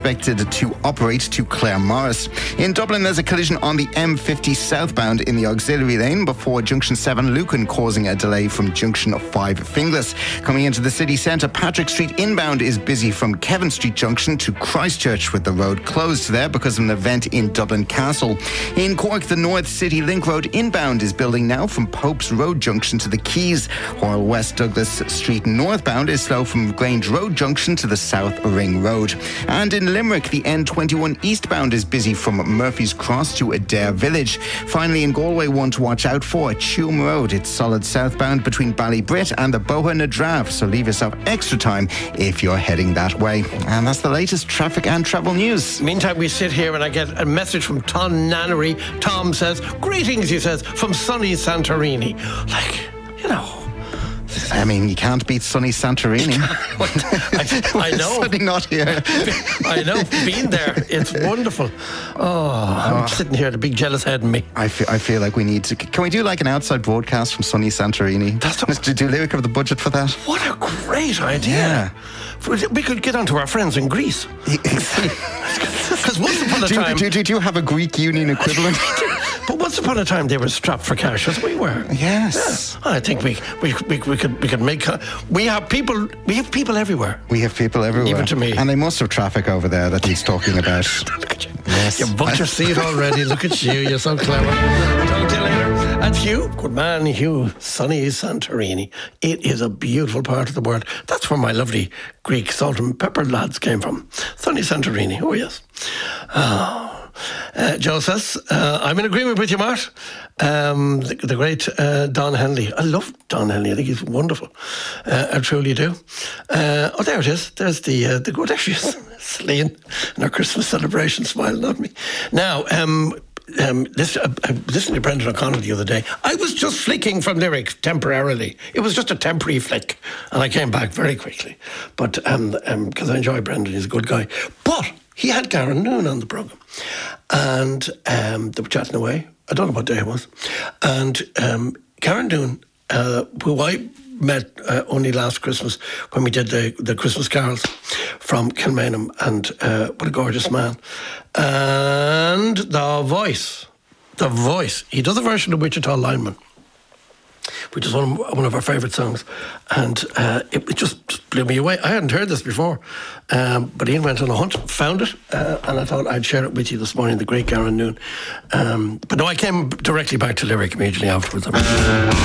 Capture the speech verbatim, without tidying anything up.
expected to operate to Claremorris. In Dublin, there's a collision on the M fifty southbound in the auxiliary lane before Junction seven Lucan, causing a delay from Junction five Finglas. Coming into the city centre, Patrick Street inbound is busy from Kevin Street Junction to Christchurch, with the road closed there because of an event in Dublin Castle. In Cork, the North City Link Road inbound is building now from Pope's Road Junction to the Quays, while West Douglas Street northbound is slow from Grange Road Junction to the South Ring Road. And in Limerick, the N twenty-one eastbound is busy from Murphy's Cross to Adair Village. Finally, in Galway, one to watch out for, Tuam Road. It's solid southbound between Ballybrit and the Boha na Drav, so leave yourself extra time if you're heading that way. And that's the latest traffic and travel news. Meantime, we sit here and I get a message from Tom Nannery. Tom says, greetings, he says, from sunny Santorini. Like, you know... I mean, you can't beat sunny Santorini. I, I know. Certainly not here. I know. Been there. It's wonderful. Oh, I'm oh. sitting here, the big jealous head in me. I feel, I feel like we need to... Can we do like an outside broadcast from sunny Santorini? That's what, do, do Lyric have the budget for that? What a great idea. Yeah. We could get on to our friends in Greece. Because once upon a do, time... Do, do, do you have a Greek union equivalent? But once upon a time, they were strapped for cash, as we were. Yes. Yeah. I think we, we we we could we could make. We have people. We have people everywhere. We have people everywhere. Even to me. And they must have traffic over there that he's talking about. Look at you. Yes. You booked your seat already. Look at you. You're so clever. Talk to you later. And Hugh, good man, Hugh, sunny Santorini. It is a beautiful part of the world. That's where my lovely Greek salt and pepper lads came from. Sunny Santorini. Oh yes. Oh. Uh, Joe says, uh, I'm in agreement with you, Mart. Um, the, the great uh, Don Henley. I love Don Henley. I think he's wonderful. Uh, I truly do. Uh, oh, there it is. There's the uh, the good. There she is, Celine, and our Christmas celebration smiling at me. Now, um, um, this, uh, I listened to Brendan O'Connell the other day. I was just flicking from Lyric temporarily. It was just a temporary flick, and I came back very quickly. But because um, um, I enjoy Brendan, he's a good guy. But he had Karen Noon on the programme, and um, they were chatting away. I don't know what day it was. And um, Karen Noon, uh, who I met uh, only last Christmas when we did the, the Christmas carols from Kilmainham, and uh, what a gorgeous man. And the voice, the voice, he does a version of Wichita Lineman, which is one of, one of our favourite songs. And uh, it, it just, just blew me away. I hadn't heard this before. Um, but Ian went on a hunt, found it, uh, and I thought I'd share it with you this morning, the great Karen Noon. Um, but no, I came directly back to Lyric immediately afterwards.